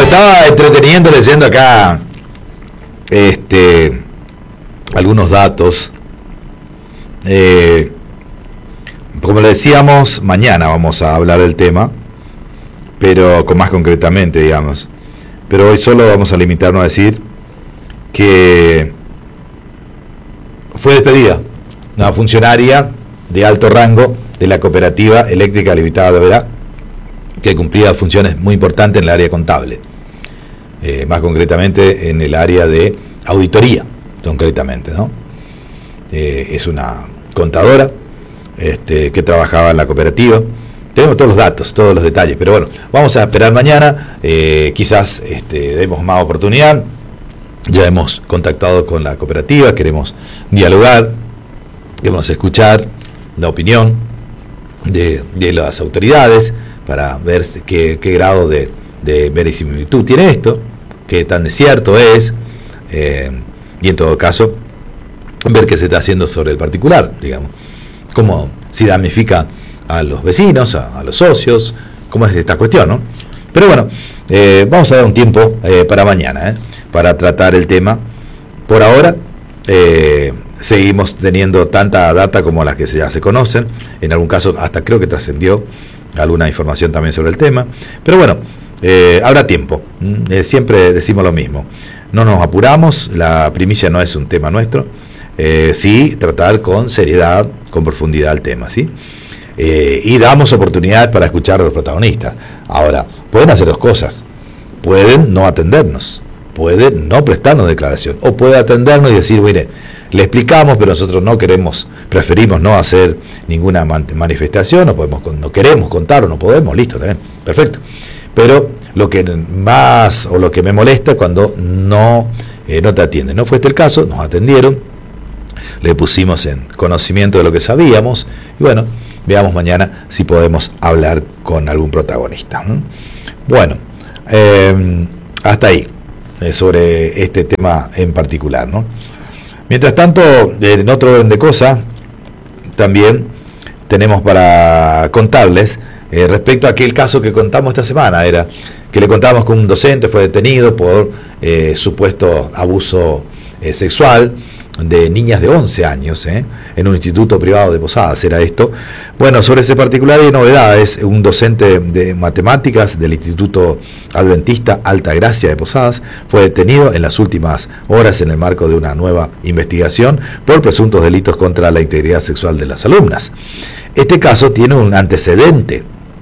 estaba entreteniendo leyendo acá algunos datos. Como le decíamos, mañana vamos a hablar del tema, pero con más concretamente, digamos. Pero hoy solo vamos a limitarnos a decir que fue despedida una funcionaria de alto rango de la Cooperativa Eléctrica Limitada de Oberá, que cumplía funciones muy importantes en el área contable, más concretamente en el área de auditoría, concretamente, ¿no? Es una contadora que trabajaba en la cooperativa. Tenemos todos los datos, todos los detalles, pero bueno, vamos a esperar mañana, quizás demos más oportunidad. Ya hemos contactado con la cooperativa, queremos dialogar, queremos escuchar la opinión de las autoridades para ver qué grado de verisimilitud tiene esto, qué tan desierto es, y en todo caso ver qué se está haciendo sobre el particular, digamos, cómo si damnifica a los vecinos, a los socios, cómo es esta cuestión, ¿no? Pero bueno, vamos a dar un tiempo para mañana, para tratar el tema. Por ahora seguimos teniendo tanta data como las que ya se conocen, en algún caso hasta creo que trascendió alguna información también sobre el tema, pero bueno, habrá tiempo. Siempre decimos lo mismo, no nos apuramos, la primicia no es un tema nuestro, sí tratar con seriedad, con profundidad el tema, ¿sí? Y damos oportunidad para escuchar a los protagonistas. Ahora, pueden hacer dos cosas: pueden no atendernos, pueden no prestarnos declaración, o puede atendernos y decir, mire, le explicamos, pero nosotros no queremos, preferimos no hacer ninguna manifestación, no queremos contar o no podemos, listo, también, perfecto. Pero lo que más, o lo que me molesta es cuando no te atienden. No fue este el caso, nos atendieron, le pusimos en conocimiento de lo que sabíamos, y bueno, veamos mañana si podemos hablar con algún protagonista. Bueno, hasta ahí, sobre este tema en particular, ¿no? Mientras tanto, en otro orden de cosas, también tenemos para contarles respecto a aquel caso que contamos esta semana. Era que le contábamos que un docente fue detenido por supuesto abuso sexual de niñas de 11 años, en un instituto privado de Posadas era esto. Bueno, sobre este particular hay novedades. Un docente de matemáticas del Instituto Adventista Altagracia de Posadas fue detenido en las últimas horas en el marco de una nueva investigación por presuntos delitos contra la integridad sexual de las alumnas. Este caso tiene un antecedente.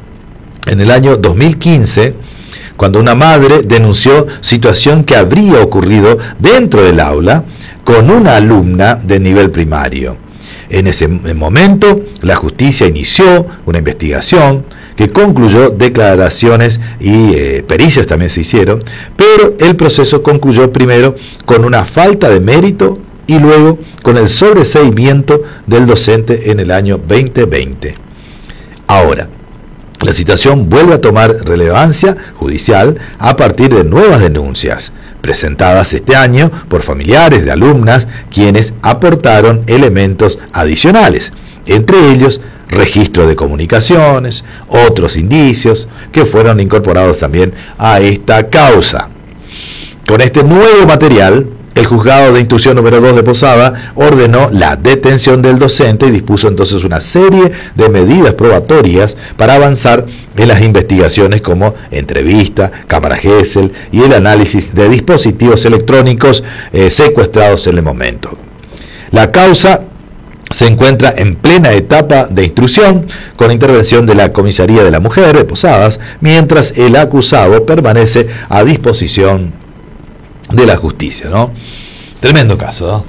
En el año 2015, cuando una madre denunció situación que habría ocurrido dentro del aula con una alumna de nivel primario. En ese momento, la justicia inició una investigación que concluyó declaraciones y pericias también se hicieron, pero el proceso concluyó primero con una falta de mérito y luego con el sobreseimiento del docente en el año 2020. Ahora, la situación vuelve a tomar relevancia judicial a partir de nuevas denuncias presentadas este año por familiares de alumnas, quienes aportaron elementos adicionales, entre ellos registro de comunicaciones, otros indicios que fueron incorporados también a esta causa. Con este nuevo material, el juzgado de instrucción número 2 de Posada ordenó la detención del docente y dispuso entonces una serie de medidas probatorias para avanzar en las investigaciones, como entrevista, cámara Gesell y el análisis de dispositivos electrónicos secuestrados en el momento. La causa se encuentra en plena etapa de instrucción, con intervención de la Comisaría de la Mujer de Posadas, mientras el acusado permanece a disposición de la justicia, ¿no? Tremendo caso, ¿no?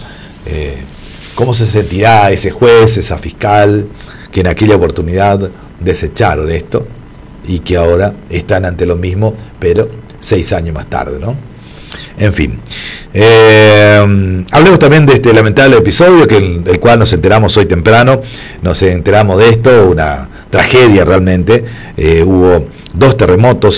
¿Cómo se sentirá ese juez, esa fiscal, que en aquella oportunidad desecharon esto y que ahora están ante lo mismo, pero 6 años más tarde, ¿no? En fin, hablemos también de este lamentable episodio del cual nos enteramos hoy temprano. Nos enteramos de esto, una tragedia realmente. Hubo 2 terremotos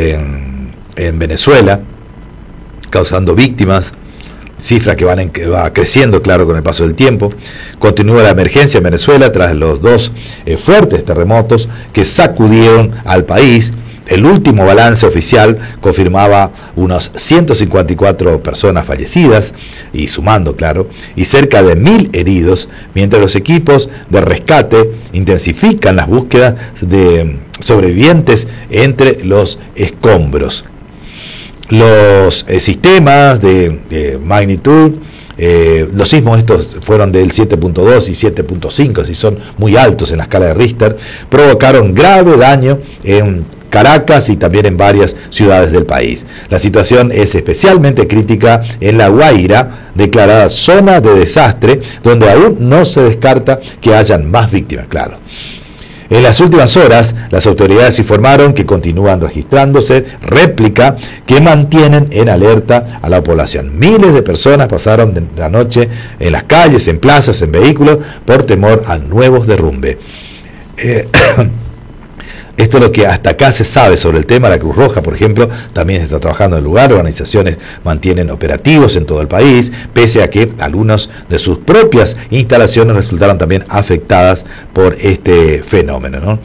en Venezuela, causando víctimas, cifra que va creciendo, claro, con el paso del tiempo. Continúa la emergencia en Venezuela tras los 2 fuertes terremotos que sacudieron al país El último balance oficial confirmaba unos 154 personas fallecidas, y sumando, claro, y cerca de 1.000 heridos, mientras los equipos de rescate intensifican las búsquedas de sobrevivientes entre los escombros. Los sistemas de magnitud, los sismos estos fueron del 7.2 y 7.5, si son muy altos en la escala de Richter, provocaron grave daño en Caracas y también en varias ciudades del país. La situación es especialmente crítica en La Guaira, declarada zona de desastre, donde aún no se descarta que hayan más víctimas, claro. En las últimas horas, las autoridades informaron que continúan registrándose réplicas que mantienen en alerta a la población. Miles de personas pasaron la noche en las calles, en plazas, en vehículos, por temor a nuevos derrumbes. Esto es lo que hasta acá se sabe sobre el tema. La Cruz Roja, por ejemplo, también está trabajando en el lugar. Organizaciones mantienen operativos en todo el país, pese a que algunas de sus propias instalaciones resultaron también afectadas por este fenómeno, ¿no?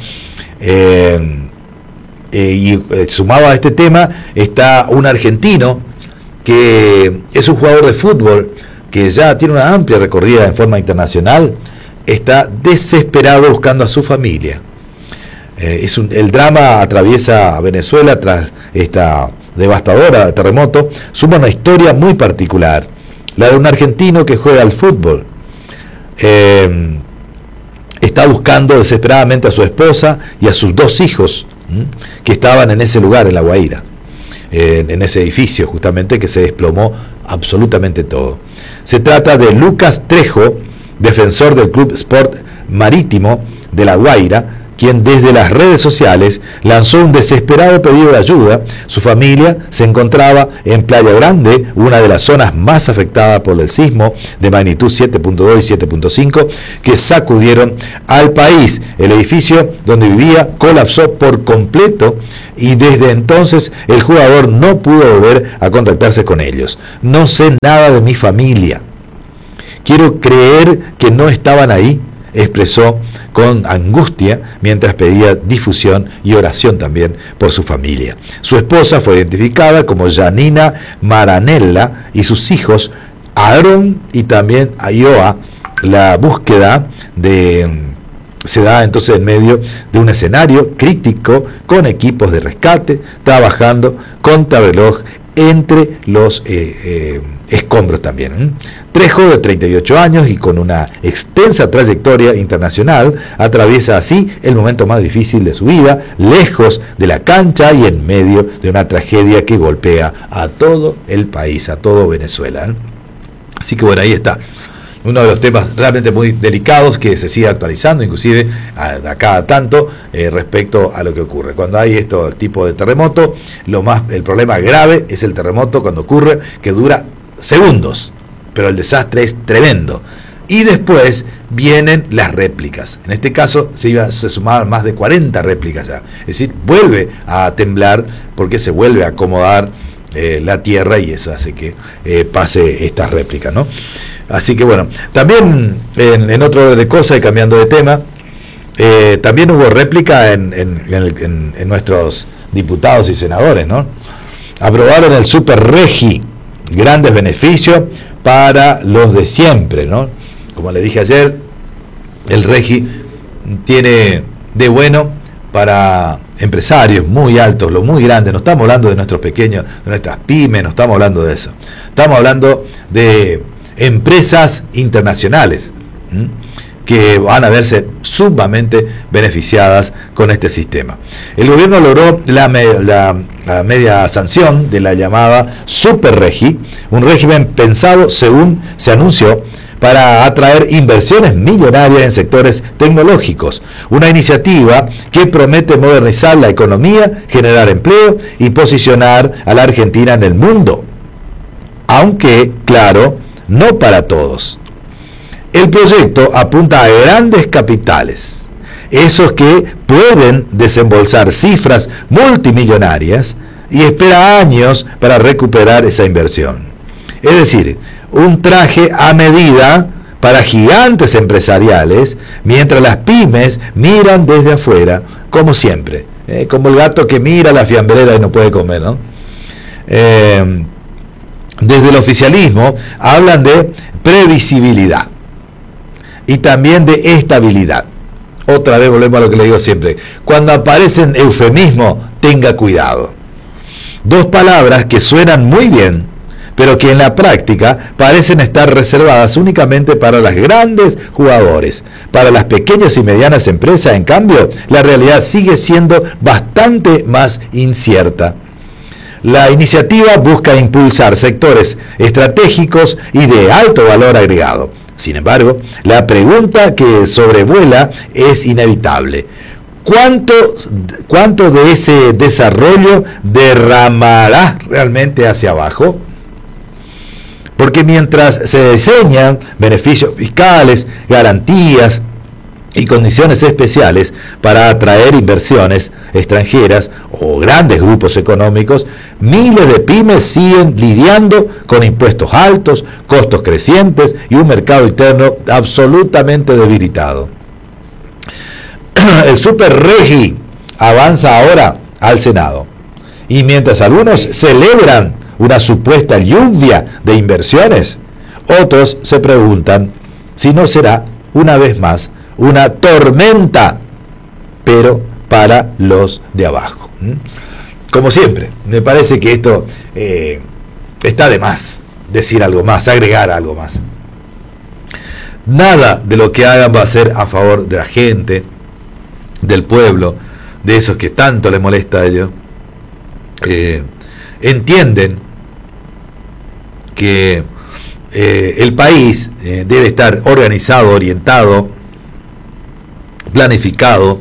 Sumado a este tema está un argentino que es un jugador de fútbol que ya tiene una amplia recorrida en forma internacional. Está desesperado buscando a su familia. El drama atraviesa a Venezuela tras esta devastadora terremoto. Suma una historia muy particular, la de un argentino que juega al fútbol. Está buscando desesperadamente a su esposa y a sus 2 hijos, que estaban en ese lugar, en La Guaira, en ese edificio justamente que se desplomó absolutamente todo. Se trata de Lucas Trejo, defensor del Club Sport Marítimo de La Guaira, quien desde las redes sociales lanzó un desesperado pedido de ayuda. Su familia se encontraba en Playa Grande, una de las zonas más afectadas por el sismo de magnitud 7.2 y 7.5 que sacudieron al país. El edificio donde vivía colapsó por completo y desde entonces el jugador no pudo volver a contactarse con ellos. No sé nada de mi familia. Quiero creer que no estaban ahí, expresó con angustia mientras pedía difusión y oración también por su familia. Su esposa fue identificada como Janina Maranella y sus hijos Aaron y también Ayoa. La búsqueda se da entonces en medio de un escenario crítico con equipos de rescate trabajando contrarreloj entre los escombros también. Trejo, de 38 años y con una extensa trayectoria internacional, atraviesa así el momento más difícil de su vida, lejos de la cancha y en medio de una tragedia que golpea a todo el país, a todo Venezuela. Así que bueno, ahí está. Uno de los temas realmente muy delicados que se sigue actualizando, inclusive a cada tanto, respecto a lo que ocurre. Cuando hay este tipo de terremoto, el problema grave es el terremoto cuando ocurre, que dura segundos, pero el desastre es tremendo. Y después vienen las réplicas. En este caso se sumaban más de 40 réplicas ya. Es decir, vuelve a temblar porque se vuelve a acomodar la tierra y eso hace que pase estas réplicas, ¿no? Así que bueno, también en otro orden de cosas y cambiando de tema, también hubo réplica en nuestros diputados y senadores, ¿no? Aprobaron el Super Regi, grandes beneficios para los de siempre, ¿no? Como le dije ayer, el Regi tiene de bueno para empresarios muy altos, los muy grandes. No estamos hablando de nuestros pequeños, de nuestras pymes, no estamos hablando de eso. Estamos hablando de empresas internacionales que van a verse sumamente beneficiadas con este sistema. El gobierno logró la media sanción de la llamada Super Regi, un régimen pensado, según se anunció, para atraer inversiones millonarias en sectores tecnológicos. Una iniciativa que promete modernizar la economía, generar empleo y posicionar a la Argentina en el mundo. Aunque, claro, no para todos. El proyecto apunta a grandes capitales, esos que pueden desembolsar cifras multimillonarias y espera años para recuperar esa inversión. Es decir, un traje a medida para gigantes empresariales, mientras las pymes miran desde afuera, como siempre. como el gato que mira la fiambrera y no puede comer, ¿no? Desde el oficialismo hablan de previsibilidad y también de estabilidad. Otra vez volvemos a lo que le digo siempre: cuando aparecen eufemismos, tenga cuidado. Dos palabras que suenan muy bien, pero que en la práctica parecen estar reservadas únicamente para los grandes jugadores. Para las pequeñas y medianas empresas, en cambio, la realidad sigue siendo bastante más incierta. La iniciativa busca impulsar sectores estratégicos y de alto valor agregado. Sin embargo, la pregunta que sobrevuela es inevitable: ¿cuánto de ese desarrollo derramará realmente hacia abajo? Porque mientras se diseñan beneficios fiscales, garantías y condiciones especiales para atraer inversiones extranjeras o grandes grupos económicos, miles de pymes siguen lidiando con impuestos altos, costos crecientes y un mercado interno absolutamente debilitado. El Super Regi avanza ahora al Senado, y mientras algunos celebran una supuesta lluvia de inversiones, otros se preguntan si no será una vez más una tormenta, pero para los de abajo. Como siempre, me parece que esto está de más decir algo más, agregar algo más. Nada de lo que hagan va a ser a favor de la gente, del pueblo, de esos que tanto les molesta a ellos. Entienden que el país debe estar organizado, orientado, planificado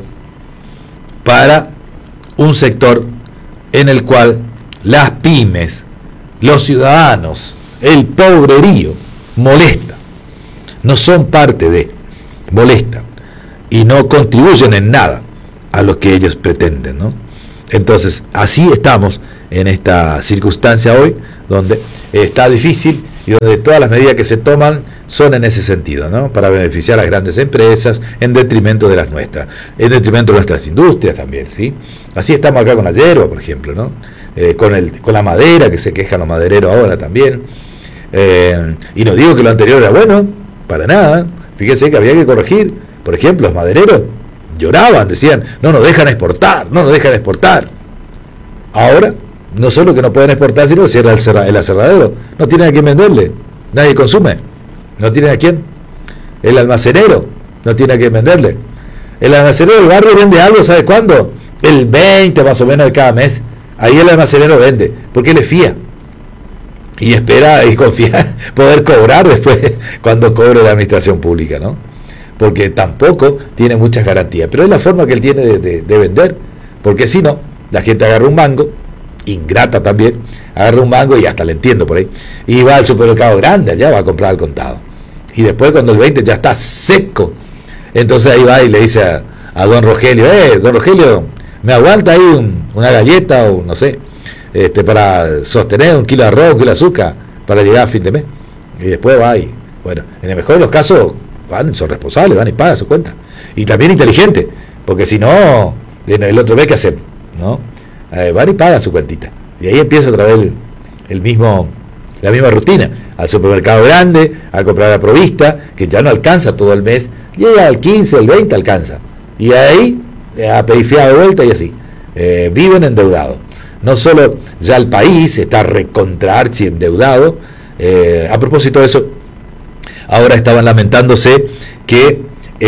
para un sector en el cual las pymes, los ciudadanos, el pobrerío molesta, no son parte de, molestan y no contribuyen en nada a lo que ellos pretenden, ¿no? Entonces, así estamos en esta circunstancia hoy, donde está difícil y donde todas las medidas que se toman son en ese sentido, ¿no? Para beneficiar a las grandes empresas en detrimento de las nuestras, en detrimento de nuestras industrias también, ¿sí? Así estamos acá con la hierba, por ejemplo, ¿no? Con la madera, que se quejan los madereros ahora también. Y no digo que lo anterior era bueno, para nada. Fíjense que había que corregir. Por ejemplo, los madereros lloraban, decían: no nos dejan exportar, no nos dejan exportar. Ahora, no solo que no pueden exportar, sino que cierra el aserradero. No tienen a quién venderle, nadie consume. No tienen a quién. El almacenero no tiene a quién venderle. El almacenero del barrio vende algo, ¿sabe cuándo? El 20 más o menos de cada mes. Ahí el almacenero vende, porque le fía y espera y confía poder cobrar después cuando cobre la administración pública, ¿no? Porque tampoco tiene muchas garantías, pero es la forma que él tiene de vender, porque si no, la gente agarra un mango, ingrata también, agarra un mango, y hasta le entiendo por ahí, y va al supermercado grande, allá va a comprar al contado, y después cuando el 20 ya está seco, entonces ahí va y le dice a don Rogelio: don Rogelio, ¿me aguanta ahí una galleta o no sé, para sostener 1 kilo de arroz, 1 kilo de azúcar, para llegar a fin de mes? Y después va y, bueno, en el mejor de los casos, son responsables, van y pagan su cuenta. Y también inteligente, porque si no, el otro mes, ¿qué hacemos? ¿No? Van y pagan su cuentita. Y ahí empieza otra vez la misma rutina. Al supermercado grande, a comprar la provista, que ya no alcanza todo el mes, llega al 15, el 20 alcanza. Y ahí, a pedir fiado de vuelta y así. Viven endeudados. No solo ya el país está recontra archi endeudado. A propósito de eso, ahora estaban lamentándose que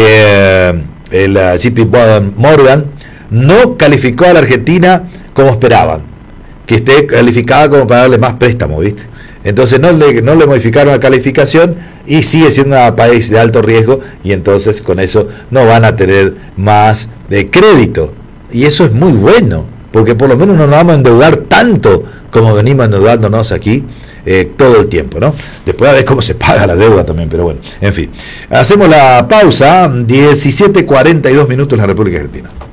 el JP Morgan no calificó a la Argentina como esperaban, que esté calificada como para darle más préstamos, ¿viste? Entonces no le modificaron la calificación y sigue siendo un país de alto riesgo, y entonces con eso no van a tener más de crédito. Y eso es muy bueno, porque por lo menos no nos vamos a endeudar tanto como venimos endeudándonos aquí todo el tiempo, ¿no? Después a ver cómo se paga la deuda también, pero bueno, en fin. Hacemos la pausa, 17:42 minutos en la República Argentina.